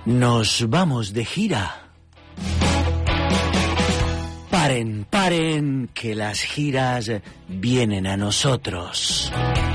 Nos vamos de gira. Paren, paren, que las giras vienen a nosotros.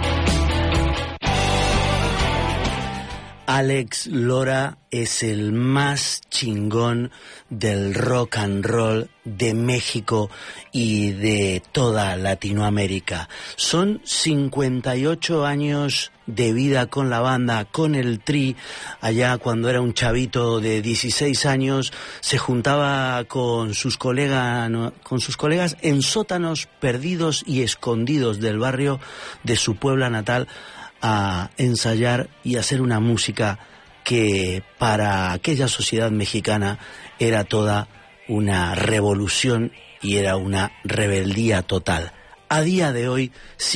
Alex Lora es el más chingón del rock and roll de México y de toda Latinoamérica. Son 58 años de vida con la banda, con el Tri. Allá cuando era un chavito de 16 años se juntaba con sus colegas en sótanos perdidos y escondidos del barrio de su Puebla natal a ensayar y hacer una música que para aquella sociedad mexicana era toda una revolución y era una rebeldía total. A día de hoy,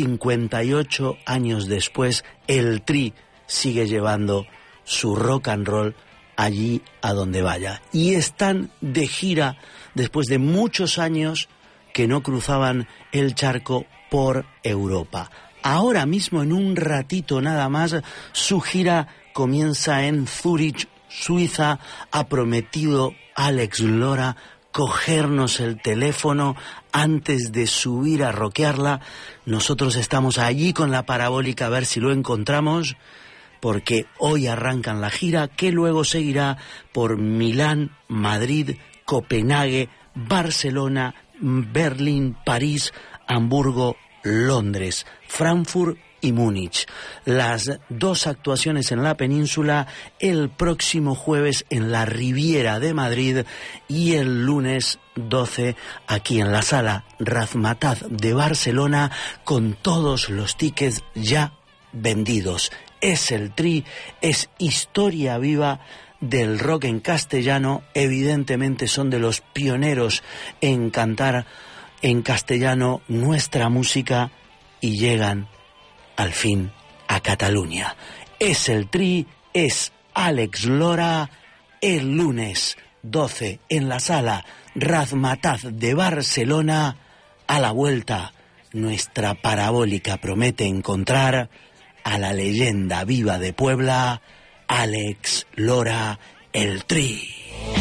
58 años después, el Tri sigue llevando su rock and roll allí a donde vaya. Y están de gira después de muchos años que no cruzaban el charco por Europa. Ahora mismo, en un ratito nada más, su gira comienza en Zúrich, Suiza. Ha prometido Alex Lora cogernos el teléfono antes de subir a rockearla. Nosotros estamos allí con la parabólica a ver si lo encontramos, porque hoy arrancan la gira, que luego seguirá por Milán, Madrid, Copenhague, Barcelona, Berlín, París, Hamburgo, Londres, Frankfurt y Múnich. Las dos actuaciones en la península, el próximo jueves en la Riviera de Madrid y el lunes 12 aquí en la Sala Razmataz de Barcelona, con todos los tickets ya vendidos. Es el Tri, es historia viva del rock en castellano. Evidentemente son de los pioneros en cantar en castellano nuestra música y llegan al fin a Cataluña. Es el Tri, es Alex Lora, el lunes 12 en la Sala Razmataz de Barcelona. A la vuelta, nuestra parabólica promete encontrar a la leyenda viva de Puebla, Alex Lora, el Tri.